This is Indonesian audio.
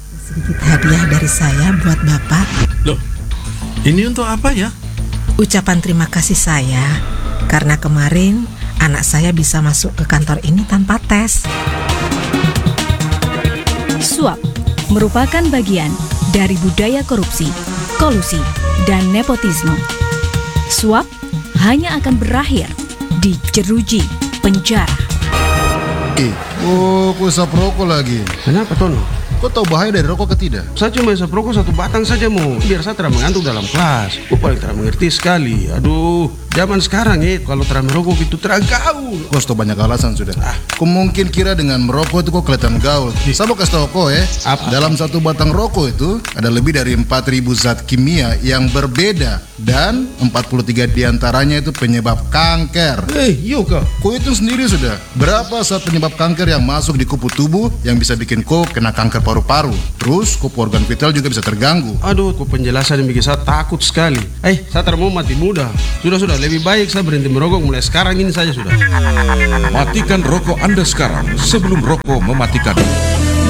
Sedikit hadiah dari saya buat Bapak. Loh, ini untuk apa ya? Ucapan terima kasih saya karena kemarin anak saya bisa masuk ke kantor ini tanpa tes. Suap merupakan bagian dari budaya korupsi, kolusi, dan nepotisme. Suap hanya akan berakhir di jeruji penjara. Kau isap rokok lagi. Kenapa, Tono? Kau tahu bahaya dari rokok ke tidak? Saya cuma isap rokok 1 batang saja, Mo. Biar saya tidak mengantuk dalam kelas. Kau paling tidak mengerti sekali. Aduh, zaman sekarang kalau tidak merokok itu tidak gaul. Kau sudah banyak alasan sudah. Kau mungkin kira dengan merokok itu kau kelihatan gaul. Saya mau kasih tahu kau Apa? dalam 1 batang rokok itu ada lebih dari 4.000 zat kimia yang berbeda. Dan 43 diantaranya itu penyebab kanker. Iya kah? Kau hitung sendiri sudah. Berapa zat penyebab kanker yang masuk di kupu tubuh yang bisa bikin kau kena kanker paru-paru. Terus kupu organ vital juga bisa terganggu. Aduh, kok penjelasan yang bikin saya takut sekali. Saya tidak mau mati muda. Sudah, lebih baik saya berhenti merokok mulai sekarang ini saja sudah. Matikan rokok Anda sekarang sebelum rokok mematikan.